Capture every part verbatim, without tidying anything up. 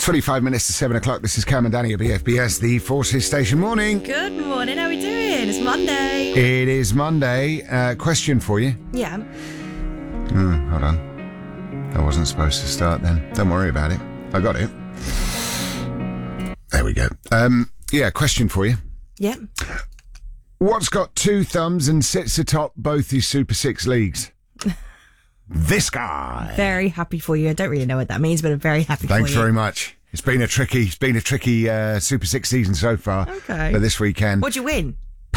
twenty-five minutes to seven o'clock. This is Cam and Danny at B F B S, the Forces Station. Morning. Good morning. How are we doing? It's Monday. It is Monday. Uh, question for you. Yeah. Hmm, hold on. I wasn't supposed to start then. Don't worry about it. I got it. There we go. Um, yeah, question for you. Yeah. What's got two thumbs and sits atop both these Super Six leagues? This guy. Very happy for you. I don't really know what that means, but I'm very happy Thanks for you. very much. It's been a tricky, it's been a tricky uh, Super Six season so far. Okay. For this weekend. What'd you win?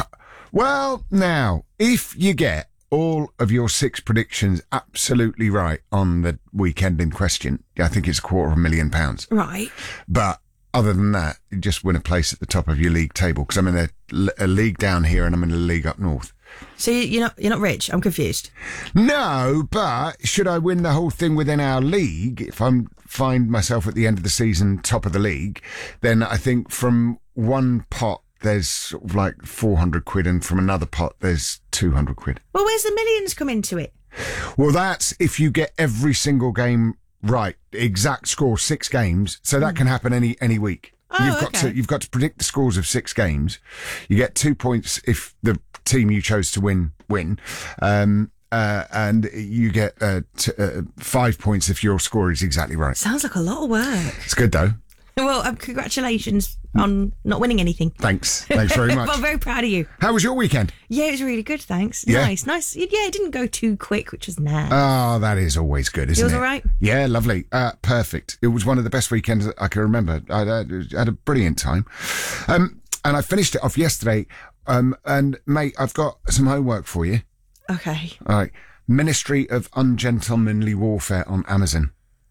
Well, now, if you get all of your six predictions absolutely right on the weekend in question, I think it's a quarter of a million pounds. Right. But other than that, you just win a place at the top of your league table, because I'm in a, a league down here and I'm in a league up north. So you- you're not you're not rich? I'm confused. No, but should I win the whole thing within our league, if I find myself at the end of the season top of the league, then I think from one pot there's sort of like four hundred quid, and from another pot there's two hundred quid. Well, where's the millions come into it? Well, that's if you get every single game right, exact score, six games. So that can happen any any week. Oh, you've got okay. to you've got to predict the scores of six games. You get two points if the team you chose to win win, um, uh, and you get uh, t- uh, five points if your score is exactly right. Sounds like a lot of work. It's good though. Well, um, congratulations on not winning anything. Thanks, thanks very much. I'm very proud of you. How was your weekend? Yeah, it was really good, thanks. Yeah? Nice, nice. Yeah, it didn't go too quick, which was nice. Oh, that is always good, isn't Yours it? all right? Yeah, lovely. Uh, perfect. It was one of the best weekends I can remember. I uh, had a brilliant time. Um, and I finished it off yesterday. Um, and, mate, I've got some homework for you. Okay. All right. Ministry of Ungentlemanly Warfare on Amazon.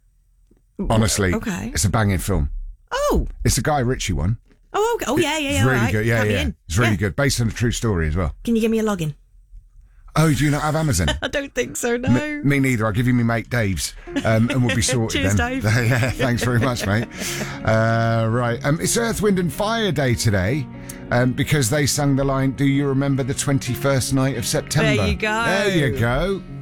Honestly, Okay. it's a banging film. Oh. It's a Guy Ritchie one. Oh, okay. Oh, yeah, yeah, yeah. It's all really right. good. Yeah, Count me yeah. in. It's really Yeah. good. Based on a true story as well. Can you give me a login? Oh, do you not have Amazon? I don't think so, no. M- me neither. I'll give you my mate Dave's, um, and we'll be sorted Cheers, then. Dave. Yeah, thanks very much, mate. Uh, right, um, it's Earth, Wind and Fire Day today, um, because they sang the line, "Do you remember the twenty-first night of September?" There you go. There you go.